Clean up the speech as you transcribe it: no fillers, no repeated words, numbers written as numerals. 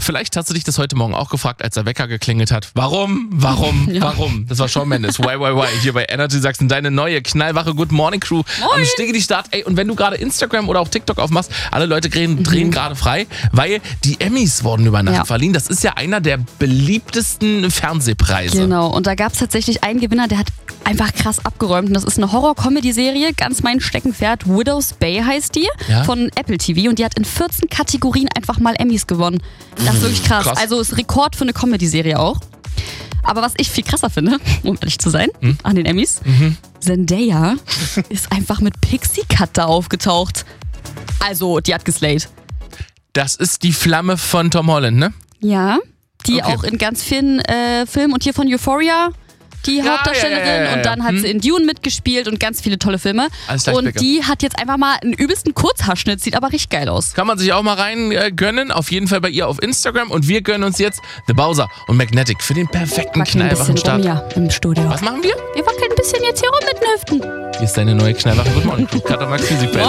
vielleicht hast du dich das heute Morgen auch gefragt, als der Wecker geklingelt hat. Warum? Das war Shawn Mendes. Why? Hier bei Energy Sachsen, deine neue knallwache Good Morning Crew am Stigedi-Start. Ey, und wenn du gerade Instagram oder auch TikTok aufmachst, alle Leute drehen gerade frei, weil die Emmys wurden über Nacht verliehen. Das ist ja einer der beliebtesten Fernsehpreise. Genau, und da gab es tatsächlich einen Gewinner, der hat einfach krass abgeräumt. Und das ist eine Horror-Comedy-Serie, ganz mein Steckenpferd. Widow's Bay heißt die, von Apple TV. Und die hat in 14 Kategorien einfach mal Emmys gewonnen. Das ist wirklich krass. Also ist Rekord für eine Comedy-Serie auch. Aber was ich viel krasser finde, um ehrlich zu sein, an den Emmys, Zendaya ist einfach mit Pixie Cut da aufgetaucht. Also, die hat geslayed. Das ist die Flamme von Tom Holland, ne? Ja, die auch in ganz vielen Filmen und hier von Euphoria, die Hauptdarstellerin. Ja. Und dann hat sie in Dune mitgespielt und ganz viele tolle Filme. Und die hat jetzt einfach mal einen übelsten Kurzhaarschnitt, sieht aber richtig geil aus. Kann man sich auch mal rein gönnen, auf jeden Fall bei ihr auf Instagram. Und wir gönnen uns jetzt The Bowser und Magnetic für den perfekten knallwachen Start. Im Studio. Was machen wir? Wir wackeln ein bisschen jetzt hier rum mit den Hüften. Hier ist deine neue knallwache Good Morning Crew. Katamax Physik.